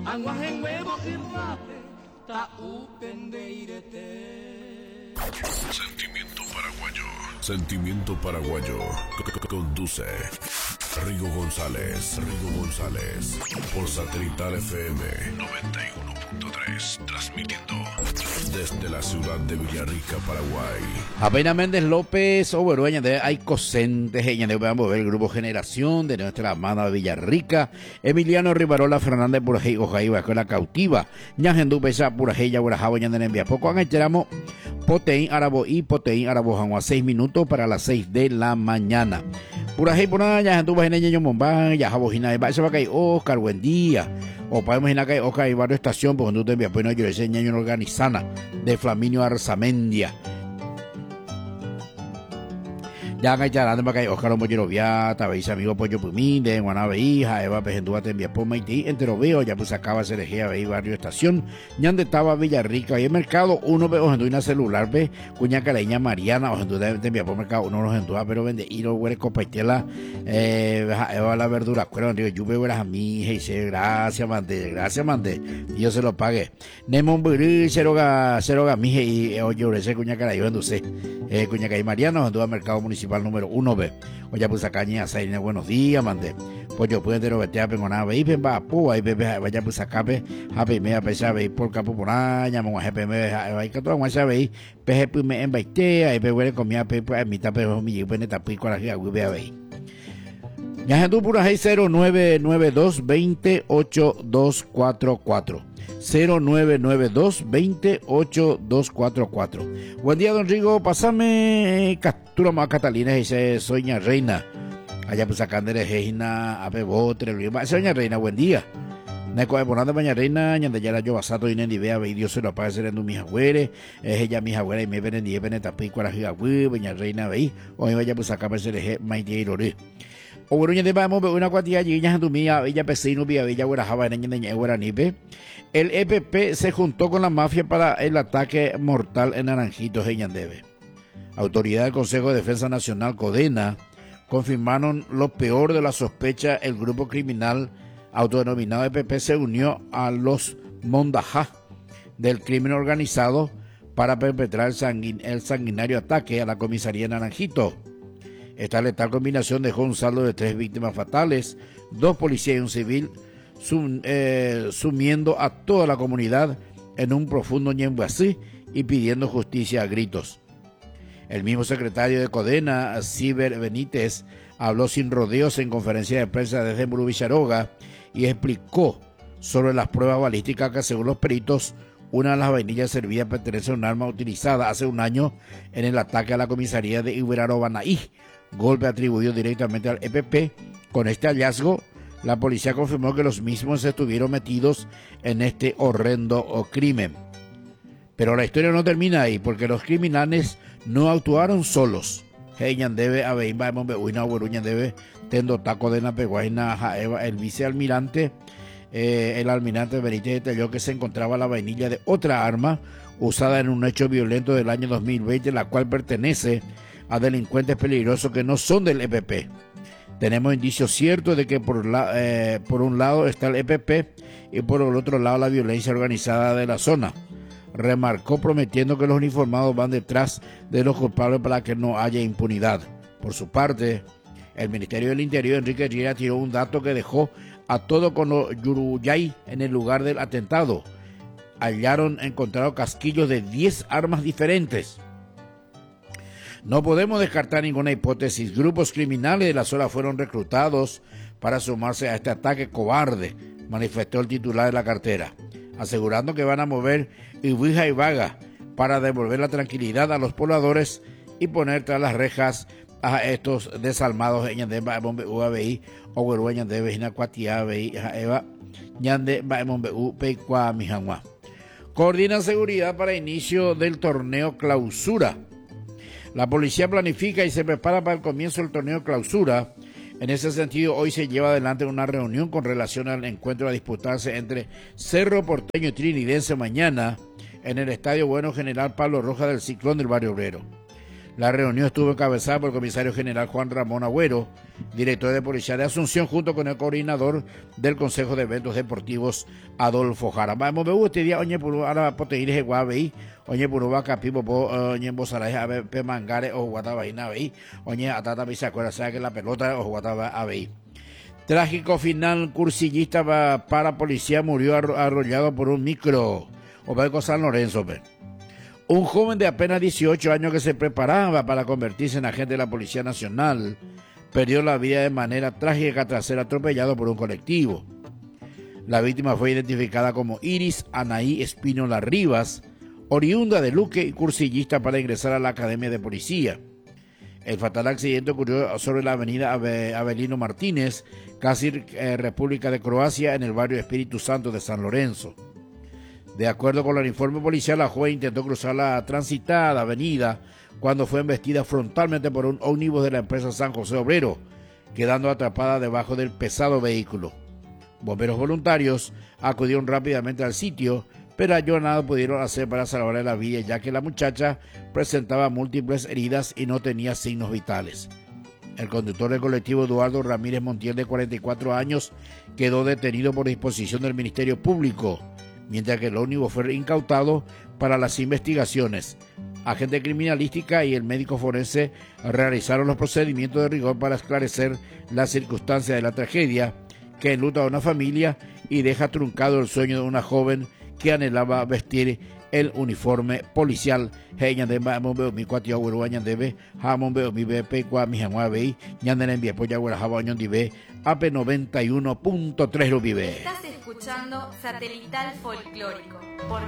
Sentimiento paraguayo. Sentimiento paraguayo. Conduce Rigo González. Por Satelital FM 91.3. Transmitiendo desde la ciudad de Villarrica, Paraguay. Apenas Méndez López, Oberueña de Aicocentes, de vamos a ver el grupo Generación de nuestra amada Villarrica, Emiliano Rivarola Fernández Purajei, Ojaiba, Escuela Cautiva, Ñajendu Pesa Purajei, Yaburajabo, Ñandenenvia, poco han echamos Poteín Arabo y Poteín Arabo Janua, 6 minutos para las 6 de la mañana. Purajei Purajei, Ñajendu Bajeneño Mombán, Yajabo Jina, Baisa Bacay, Oscar, buen día. O podemos imaginar que Oscar hay varias estaciones, porque tú te envías, pues no, yo le enseño una organizana de Flaminio Arzamendia. Ya que charando para que Oscar Mollero Viata, veis amigo Pollo Puminde, Guanabe hija, Eva Pejendúa te envía por Maití, entero veo, ya pues acaba se elegía veis barrio estación, ñande estaba Villarrica, y el mercado, uno ve Ojenduina celular, ve, cuña caleña Mariana, Ojenduina te envía por mercado, uno Ojenduina, pero vende, y no huele copaitela, Eva la verdura, cuero, digo, yo veo a mi hija, y dice, gracias, mande, y yo se lo pagué. Nemon Burí, ceroga, mije, y oye, ese cuña caleña, Ojenduce, cuña caleña Mariana, Ojenduina, mercado municipal número 1B. Oye, pues a caña, Saina, buenos días, mande. Pues yo puedo entero vete a pengonar, veis, ven va, pu, ahí bebe, vaya pues a cape, happy me a pesar, veis por capo por año, mon a GPM, hay que todo, más veis, PGP me en baite, ahí bebe comía, pues mitad, pero mi pues neta, pico a la giga, veis. Ya tú pura 0992 28244. 0992-28244. Buen día, don Rigo. Pásame captura más Catalina, dice Soña Reina. Allá pues acá de Regina, Ape Botre, Soña Reina, buen día. Neco de Bonanda, Maña Reina, ñande ya la yo basato y neni vea, ve Dios se lo paga serendo mis agüeres, es ella mis agüeres y me ven y ven tapico a la gigagüe, Maña Reina, veí, hoy vaya pues acá pues se maite y lore. O bueno, ya te vamos a ver una cuantía allí, ya tu mía, ella pesino, vía, bella, guarajaba, niña, guaranipe. El EPP se juntó con la mafia para el ataque mortal en Naranjito, Ñandebe. Autoridad del Consejo de Defensa Nacional, CODENA, confirmaron lo peor de la sospecha. El grupo criminal autodenominado EPP se unió a los Mondajá del crimen organizado para perpetrar el sanguinario ataque a la comisaría de Naranjito. Esta letal combinación dejó un saldo de 3 víctimas fatales, 2 policías y un civil, sumiendo a toda la comunidad en un profundo ñembuasí y pidiendo justicia a gritos. El mismo secretario de CODENA, Ciber Benítez, habló sin rodeos en conferencia de prensa desde Murubicharoga y explicó sobre las pruebas balísticas que, según los peritos, una de las vainillas servidas pertenece a un arma utilizada hace un año en el ataque a la comisaría de Iberarobanaí, golpe atribuido directamente al EPP. Con este hallazgo, la policía confirmó que los mismos estuvieron metidos en este horrendo crimen. Pero la historia no termina ahí, porque los criminales no actuaron solos. Debe tendo taco de Napeguaina Jaeva, el vicealmirante, el almirante Benítez detalló que se encontraba la vainilla de otra arma usada en un hecho violento del año 2020, la cual pertenece a delincuentes peligrosos que no son del EPP. Tenemos indicios ciertos de que por un lado está el EPP y por el otro lado la violencia organizada de la zona. Remarcó, prometiendo que los uniformados van detrás de los culpables para que no haya impunidad. Por su parte, el Ministerio del Interior, Enrique Riera, tiró un dato que dejó a todo con los Yuruyay en el lugar del atentado. Encontraron casquillos de 10 armas diferentes. No podemos descartar ninguna hipótesis. Grupos criminales de la zona fueron reclutados para sumarse a este ataque cobarde, manifestó el titular de la cartera, asegurando que van a mover Ibuija y Vaga para devolver la tranquilidad a los pobladores y poner tras las rejas a estos desalmados. Coordina seguridad para inicio del torneo Clausura. La policía planifica y se prepara para el comienzo del torneo Clausura. En ese sentido, hoy se lleva adelante una reunión con relación al encuentro a disputarse entre Cerro Porteño y Trinidense mañana en el Estadio Bueno General Pablo Rojas del Ciclón del Barrio Obrero. La reunión estuvo encabezada por el comisario general Juan Ramón Agüero, director de Policía de Asunción, junto con el coordinador del Consejo de Eventos Deportivos, Adolfo Jara. Vamos, me gusta día, oye, por ahora poteir es guaveí, oye, por uva capipo, oye, bozaraje, a ver, pemangare, o guatabaina, veí, oye, atata, me se acuerda, sabe que la pelota, o guataba, veí. Trágico final, cursillista para policía murió arrollado por un micro. Obeco San Lorenzo, ve. Un joven de apenas 18 años que se preparaba para convertirse en agente de la Policía Nacional perdió la vida de manera trágica tras ser atropellado por un colectivo. La víctima fue identificada como Iris Anaí Espínola Rivas, oriunda de Luque y cursillista para ingresar a la Academia de Policía. El fatal accidente ocurrió sobre la avenida Avelino Martínez, casi República de Croacia, en el barrio Espíritu Santo de San Lorenzo. De acuerdo con el informe policial, la joven intentó cruzar la transitada avenida cuando fue embestida frontalmente por un ómnibus de la empresa San José Obrero, quedando atrapada debajo del pesado vehículo. Bomberos voluntarios acudieron rápidamente al sitio, pero ellos nada pudieron hacer para salvarle la vida, ya que la muchacha presentaba múltiples heridas y no tenía signos vitales. El conductor del colectivo, Eduardo Ramírez Montiel, de 44 años, quedó detenido por disposición del Ministerio Público, mientras que el ómnibus fue incautado para las investigaciones. Agente criminalística y el médico forense realizaron los procedimientos de rigor para esclarecer las circunstancias de la tragedia, que enluta a una familia y deja truncado el sueño de una joven que anhelaba vestir el uniforme policial. AP 91.3 lo vive. Estás escuchando Satelital Folclórico por